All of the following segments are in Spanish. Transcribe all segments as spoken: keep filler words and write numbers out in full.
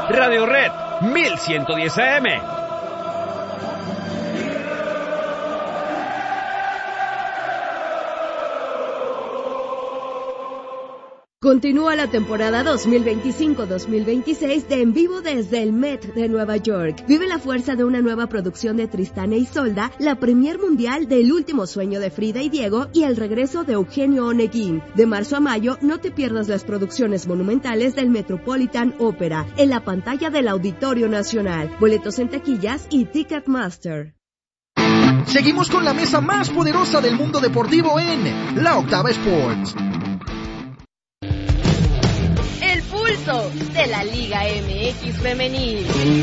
Radio Red mil ciento diez A M. Continúa la temporada dos mil veinticinco dos mil veintiséis de En Vivo desde el Met de Nueva York. Vive la fuerza de una nueva producción de Tristán e Isolda, la premier mundial de El último sueño de Frida y Diego y el regreso de Eugenio Oneguín. De marzo a mayo, no te pierdas las producciones monumentales del Metropolitan Opera en la pantalla del Auditorio Nacional. Boletos en taquillas y Ticketmaster. Seguimos con la mesa más poderosa del mundo deportivo en La Octava Sports. De la Liga M X Femenil.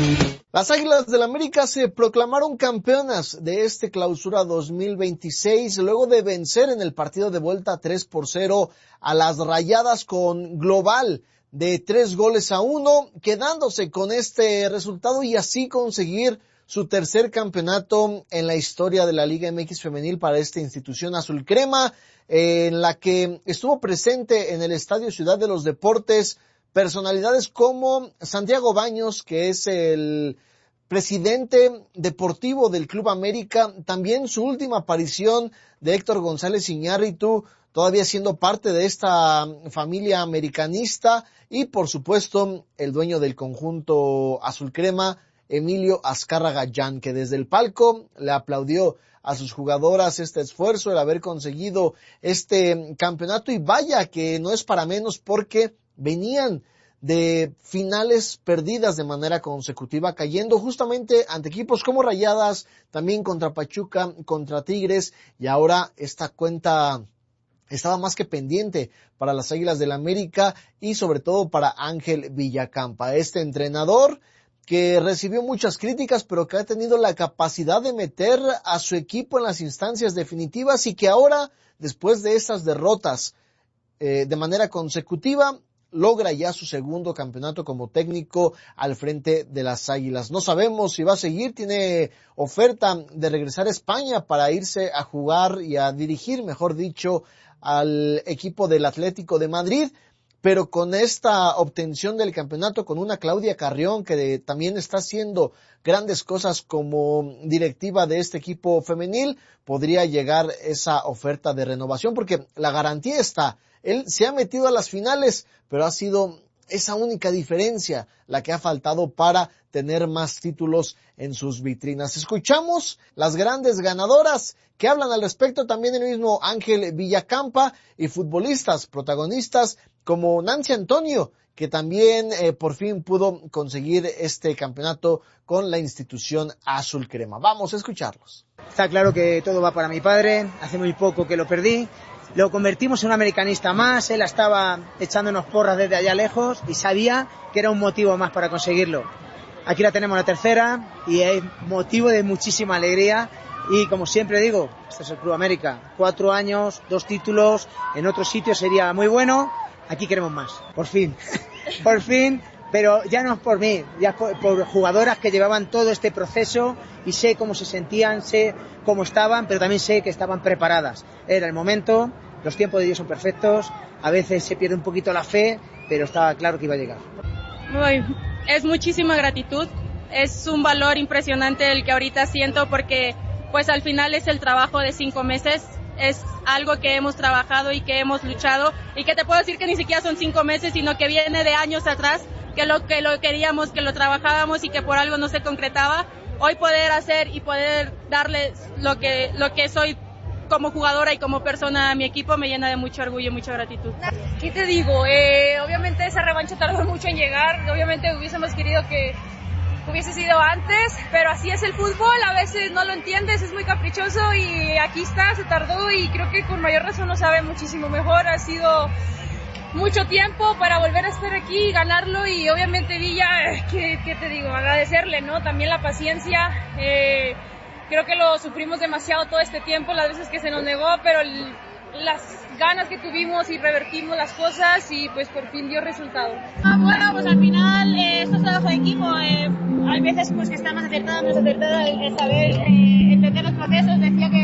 Las Águilas del América se proclamaron campeonas de este Clausura dos mil veintiséis luego de vencer en el partido de vuelta tres por cero a las Rayadas con global de tres goles a uno, quedándose con este resultado y así conseguir su tercer campeonato en la historia de la Liga M X Femenil para esta institución azul crema, en la que estuvo presente en el Estadio Ciudad de los Deportes personalidades como Santiago Baños, que es el presidente deportivo del Club América, también su última aparición de Héctor González Iñárritu, todavía siendo parte de esta familia americanista, y por supuesto el dueño del conjunto azul crema, Emilio Azcárraga Jan, que desde el palco le aplaudió a sus jugadoras este esfuerzo, el haber conseguido este campeonato, y vaya que no es para menos porque venían de finales perdidas de manera consecutiva, cayendo justamente ante equipos como Rayadas, también contra Pachuca, contra Tigres, y ahora esta cuenta estaba más que pendiente para las Águilas del América y sobre todo para Ángel Villacampa, este entrenador que recibió muchas críticas, pero que ha tenido la capacidad de meter a su equipo en las instancias definitivas y que ahora, después de estas derrotas eh, de manera consecutiva, logra ya su segundo campeonato como técnico al frente de las Águilas. No sabemos si va a seguir, tiene oferta de regresar a España para irse a jugar y a dirigir, mejor dicho, al equipo del Atlético de Madrid, pero con esta obtención del campeonato, con una Claudia Carrión que de, también está haciendo grandes cosas como directiva de este equipo femenil, podría llegar esa oferta de renovación, porque la garantía está. Él se ha metido a las finales, pero ha sido esa única diferencia la que ha faltado para tener más títulos en sus vitrinas. Escuchamos las grandes ganadoras que hablan al respecto, también el mismo Ángel Villacampa y futbolistas protagonistas como Nancy Antonio, que también eh, por fin pudo conseguir este campeonato con la institución azul crema. Vamos a escucharlos. Está claro que todo va para mi padre, hace muy poco que lo perdí. Lo convertimos en un americanista más, él estaba echándonos porras desde allá lejos y sabía que era un motivo más para conseguirlo. Aquí la tenemos la tercera y es motivo de muchísima alegría y como siempre digo, este es el Club América, cuatro años, dos títulos, en otro sitio sería muy bueno, aquí queremos más, por fin, por fin, pero ya no es por mí, ya por, por jugadoras que llevaban todo este proceso y sé cómo se sentían, sé cómo estaban, pero también sé que estaban preparadas. Era el momento, los tiempos de Dios son perfectos, a veces se pierde un poquito la fe, pero estaba claro que iba a llegar. Uy, es muchísima gratitud, es un valor impresionante el que ahorita siento porque pues al final es el trabajo de cinco meses, es algo que hemos trabajado y que hemos luchado y que te puedo decir que ni siquiera son cinco meses, sino que viene de años atrás, que lo que lo queríamos, que lo trabajábamos y que por algo no se concretaba. Hoy poder hacer y poder darle lo que lo que soy como jugadora y como persona a mi equipo me llena de mucho orgullo y mucha gratitud. ¿Qué te digo? Eh, obviamente esa revancha tardó mucho en llegar, obviamente hubiésemos querido que hubiese sido antes, pero así es el fútbol, a veces no lo entiendes, es muy caprichoso y aquí está, se tardó y creo que con mayor razón lo sabe muchísimo mejor, ha sido mucho tiempo para volver a estar aquí y ganarlo y obviamente Villa, ¿qué, qué te digo? Agradecerle, ¿no? También la paciencia, eh, creo que lo sufrimos demasiado todo este tiempo, las veces que se nos negó, pero el, las ganas que tuvimos y revertimos las cosas y pues por fin dio resultado. Ah, bueno, pues al final eh, esto es trabajo de equipo, eh, hay veces pues que está más acertada, menos acertada, el, el saber eh, entender los procesos, decía que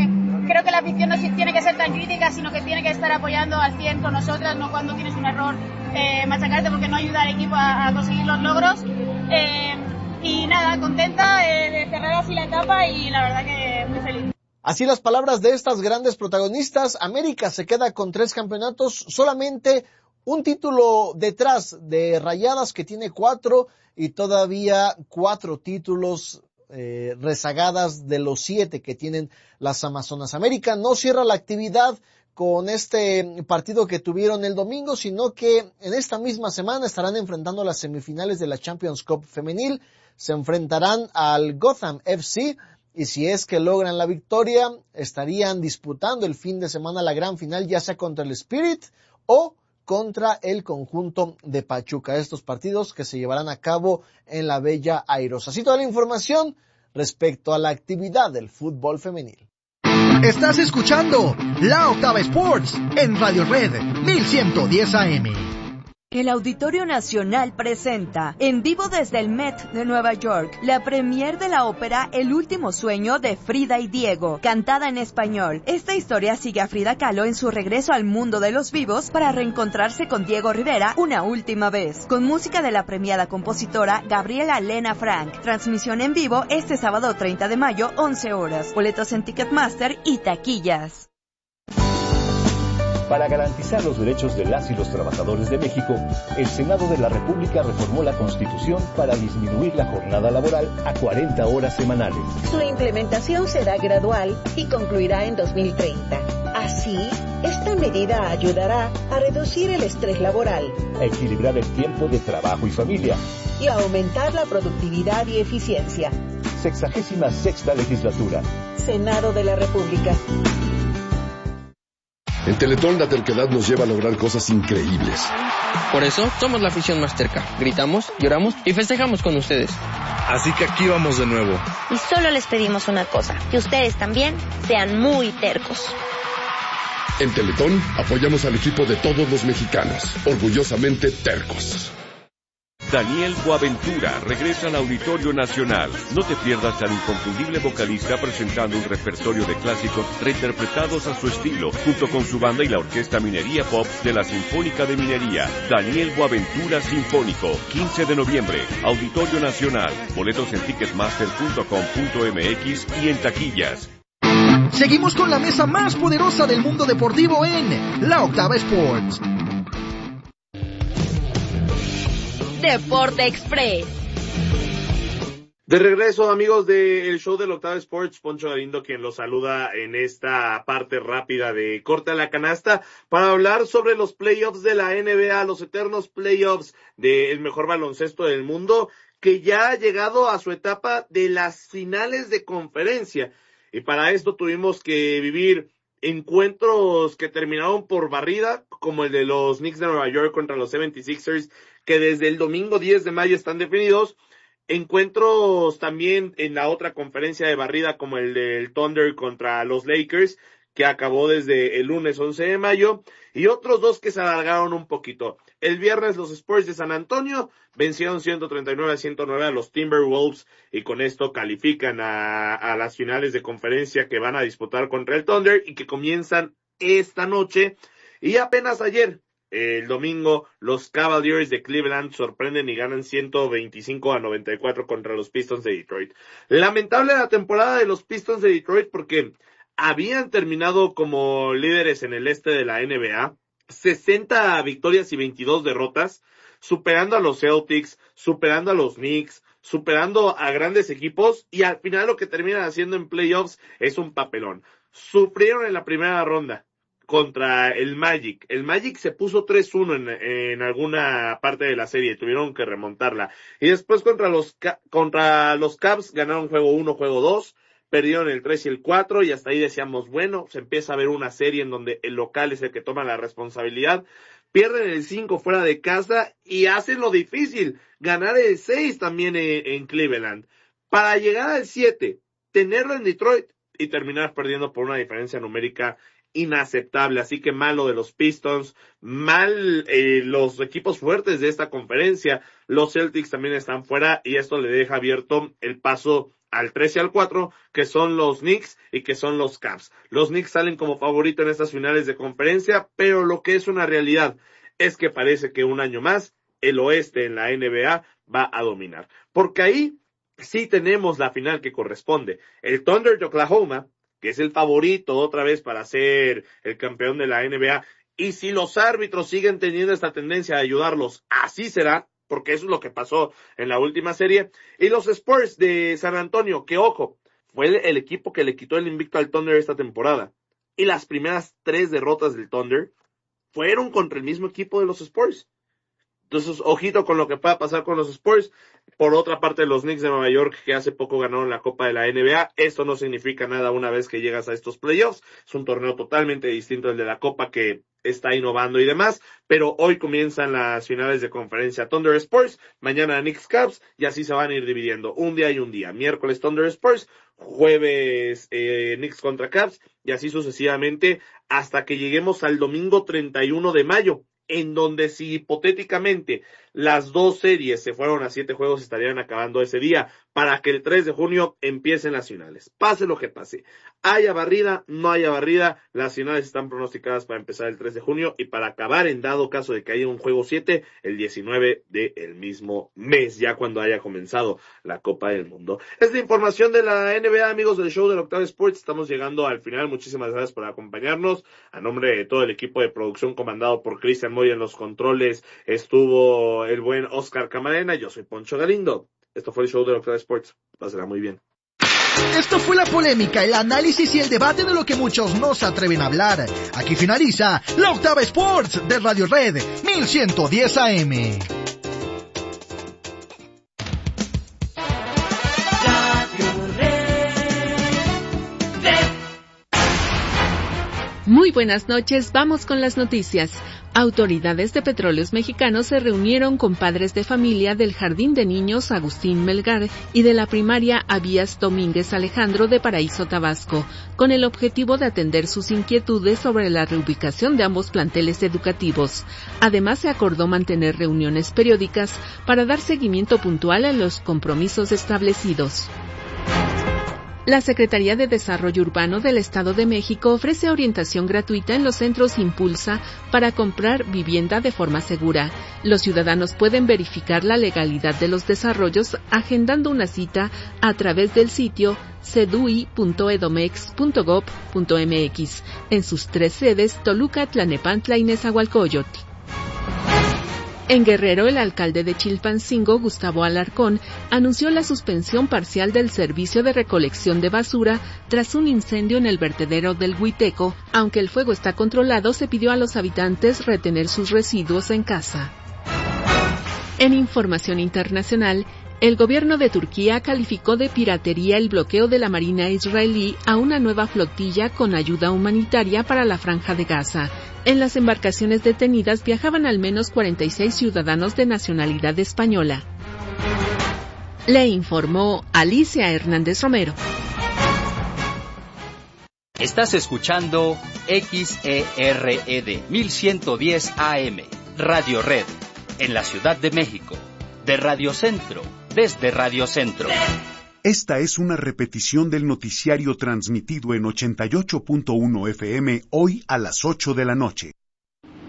creo que la afición no tiene que ser tan crítica, sino que tiene que estar apoyando al cien con nosotras, no cuando tienes un error eh, machacarte porque no ayuda al equipo a, a conseguir los logros. Eh, y nada, contenta eh, de cerrar así la etapa y la verdad que muy feliz. Así las palabras de estas grandes protagonistas. América se queda con tres campeonatos, solamente un título detrás de Rayadas, que tiene cuatro, y todavía cuatro títulos eh, rezagadas de los siete que tienen las Amazonas. América no cierra la actividad con este partido que tuvieron el domingo, sino que en esta misma semana estarán enfrentando las semifinales de la Champions Cup femenil. Se enfrentarán al Gotham F C, y si es que logran la victoria, estarían disputando el fin de semana la gran final, ya sea contra el Spirit o contra el conjunto de Pachuca. Estos partidos que se llevarán a cabo en la Bella Airosa. Así toda la información respecto a la actividad del fútbol femenil. Estás escuchando La Octava Sports en Radio Red mil ciento diez A M. El Auditorio Nacional presenta, en vivo desde el Met de Nueva York, la premier de la ópera El último sueño de Frida y Diego, cantada en español. Esta historia sigue a Frida Kahlo en su regreso al mundo de los vivos para reencontrarse con Diego Rivera una última vez, con música de la premiada compositora Gabriela Lena Frank. Transmisión en vivo este sábado treinta de mayo, once horas. Boletos en Ticketmaster y taquillas. Para garantizar los derechos de las y los trabajadores de México, el Senado de la República reformó la Constitución para disminuir la jornada laboral a cuarenta horas semanales. Su implementación será gradual y concluirá en dos mil treinta. Así, esta medida ayudará a reducir el estrés laboral, a equilibrar el tiempo de trabajo y familia y a aumentar la productividad y eficiencia. Sexagésima sexta legislatura. Senado de la República. En Teletón la terquedad nos lleva a lograr cosas increíbles. Por eso somos la afición más terca. Gritamos, lloramos y festejamos con ustedes. Así que aquí vamos de nuevo. Y solo les pedimos una cosa, que ustedes también sean muy tercos. En Teletón apoyamos al equipo de todos los mexicanos, orgullosamente tercos. Daniel Boaventura regresa al Auditorio Nacional. No te pierdas al inconfundible vocalista presentando un repertorio de clásicos reinterpretados a su estilo, junto con su banda y la Orquesta Minería Pop de la Sinfónica de Minería. Daniel Boaventura Sinfónico, quince de noviembre, Auditorio Nacional. Boletos en ticketmaster punto com punto m x y en taquillas. Seguimos con la mesa más poderosa del mundo deportivo en La Octava Sports. Deporte Express. De regreso, amigos del show del Octava Sports, Poncho Galindo quien los saluda en esta parte rápida de Corte a la Canasta para hablar sobre los playoffs de la N B A, los eternos playoffs del mejor baloncesto del mundo, que ya ha llegado a su etapa de las finales de conferencia. Y para esto tuvimos que vivir encuentros que terminaron por barrida, como el de los Knicks de Nueva York contra los setenta y seis ers, que desde el domingo diez de mayo están definidos. Encuentros también en la otra conferencia de barrida, como el del Thunder contra los Lakers, que acabó desde el lunes once de mayo, y otros dos que se alargaron un poquito. El viernes los Spurs de San Antonio vencieron ciento treinta y nueve a ciento nueve a los Timberwolves, y con esto califican a, a las finales de conferencia que van a disputar contra el Thunder y que comienzan esta noche. Y apenas ayer, el domingo, los Cavaliers de Cleveland sorprenden y ganan ciento veinticinco a noventa y cuatro contra los Pistons de Detroit. Lamentable la temporada de los Pistons de Detroit porque habían terminado como líderes en el este de la N B A, sesenta victorias y veintidós derrotas, superando a los Celtics, superando a los Knicks, superando a grandes equipos, y al final lo que terminan haciendo en playoffs es un papelón. Sufrieron en la primera ronda contra el Magic. El Magic se puso tres uno en, en alguna parte de la serie, tuvieron que remontarla. Y después contra los contra los Cavs ganaron juego uno, juego dos, perdieron el tres y el cuatro, y hasta ahí decíamos, bueno, se empieza a ver una serie en donde el local es el que toma la responsabilidad. Pierden el cinco fuera de casa y hacen lo difícil, ganar el seis también en, en Cleveland. Para llegar al siete, tenerlo en Detroit y terminar perdiendo por una diferencia numérica inaceptable. Así que mal lo de los Pistons, mal eh, los equipos fuertes de esta conferencia. Los Celtics también están fuera y esto le deja abierto el paso al tres y al cuatro, que son los Knicks y que son los Cavs. Los Knicks salen como favorito en estas finales de conferencia, pero lo que es una realidad es que parece que un año más el oeste en la N B A va a dominar. Porque ahí sí tenemos la final que corresponde. El Thunder de Oklahoma, que es el favorito otra vez para ser el campeón de la N B A, y si los árbitros siguen teniendo esta tendencia de ayudarlos, así será, porque eso es lo que pasó en la última serie. Y los Spurs de San Antonio, que ojo, fue el, el equipo que le quitó el invicto al Thunder esta temporada. Y las primeras tres derrotas del Thunder fueron contra el mismo equipo de los Spurs. Entonces, ojito con lo que pueda pasar con los Spurs. Por otra parte, los Knicks de Nueva York, que hace poco ganaron la Copa de la N B A. Esto no significa nada una vez que llegas a estos playoffs. Es un torneo totalmente distinto al de la Copa, que está innovando y demás. Pero hoy comienzan las finales de conferencia Thunder Spurs. Mañana Knicks Cavs. Y así se van a ir dividiendo. Un día y un día. Miércoles Thunder Spurs. Jueves eh, Knicks contra Cavs. Y así sucesivamente hasta que lleguemos al domingo treinta y uno de mayo. En donde si hipotéticamente las dos series se fueron a siete juegos, estarían acabando ese día para que el tres de junio empiecen las finales. Pase lo que pase. Haya barrida, no haya barrida, las finales están pronosticadas para empezar el tres de junio y para acabar en dado caso de que haya un juego siete, el diecinueve del mismo mes, ya cuando haya comenzado la Copa del Mundo. Es la información de la N B A, amigos del show del Octavo Sports. Estamos llegando al final. Muchísimas gracias por acompañarnos. A nombre de todo el equipo de producción comandado por Cristian Moy en los controles, estuvo el buen Oscar Camarena. Yo soy Poncho Galindo. Esto fue el show del Octavo Sports. Pásala muy bien. Esto fue la polémica, el análisis y el debate de lo que muchos no se atreven a hablar. Aquí finaliza la Octava Sports de Radio Red mil ciento diez A M. Muy buenas noches, vamos con las noticias. Autoridades de Petróleos Mexicanos se reunieron con padres de familia del Jardín de Niños Agustín Melgar y de la primaria Abías Domínguez Alejandro de Paraíso, Tabasco, con el objetivo de atender sus inquietudes sobre la reubicación de ambos planteles educativos. Además, se acordó mantener reuniones periódicas para dar seguimiento puntual a los compromisos establecidos. La Secretaría de Desarrollo Urbano del Estado de México ofrece orientación gratuita en los centros Impulsa para comprar vivienda de forma segura. Los ciudadanos pueden verificar la legalidad de los desarrollos agendando una cita a través del sitio sedui punto edomex punto gob punto mx en sus tres sedes Toluca, Tlanepantla y Nezahualcóyotl. En Guerrero, el alcalde de Chilpancingo, Gustavo Alarcón, anunció la suspensión parcial del servicio de recolección de basura tras un incendio en el vertedero del Huiteco. Aunque el fuego está controlado, se pidió a los habitantes retener sus residuos en casa. En información internacional, el gobierno de Turquía calificó de piratería el bloqueo de la Marina israelí a una nueva flotilla con ayuda humanitaria para la Franja de Gaza. En las embarcaciones detenidas viajaban al menos cuarenta y seis ciudadanos de nacionalidad española. Le informó Alicia Hernández Romero. Estás escuchando X E R E D mil ciento diez A M, Radio Red, en la Ciudad de México, de Radio Centro, desde Radio Centro. Esta es una repetición del noticiario transmitido en ochenta y ocho punto uno F M hoy a las ocho de la noche.